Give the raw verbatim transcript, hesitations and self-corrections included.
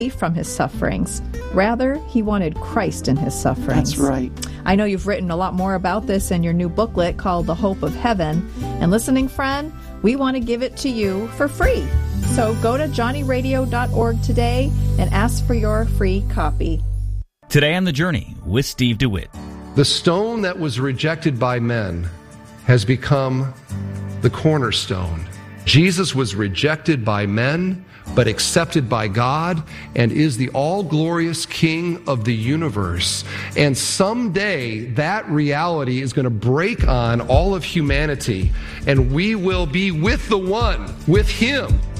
from his sufferings. Rather, he wanted Christ in his sufferings. That's right. I know you've written a lot more about this in your new booklet called The Hope of Heaven. And listening friend, we want to give it to you for free. So go to johnny radio dot org today and ask for your free copy. Today on The Journey with Steve DeWitt. The stone that was rejected by men has become the cornerstone. Jesus was rejected by men, but accepted by God, and is the all-glorious King of the universe. And someday that reality is going to break on all of humanity, and we will be with the one, with him,